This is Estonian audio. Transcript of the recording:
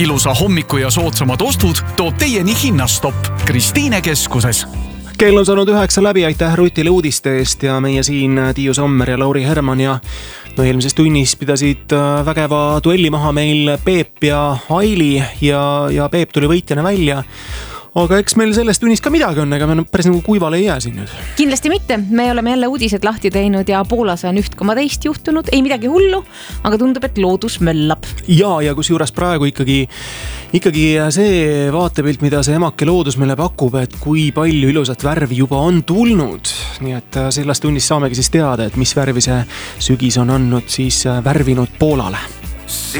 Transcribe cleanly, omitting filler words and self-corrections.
Ilusa hommiku ja soodsamad ostud toob teieni Hinnastopp Kristiine keskuses. Kell on saanud 9 läbi, aitäh Rutile uudiste eest ja meie siin Tiiu Sommer ja Lauri Herman ja eelmises tunnis pidasid vägeva duelli maha meil Peep ja Aili ja Peep tuli võitjana välja. Aga eks meil sellest tunnis ka midagi on, ega me päris nagu kuivale ei jää siin nüüd. Kindlasti mitte, me oleme jälle uudised lahti teinud ja Poolas on 1,2 juhtunud, ei midagi hullu, aga tundub, et loodus möllab. Ja kus juures praegu ikkagi see vaatepilt, mida see emake loodus meile pakub, et kui palju ilusat värvi juba on tulnud. Nii et sellest tunnis saamegi siis teada, et mis värvi see sügis on andnud siis värvinud Poolale.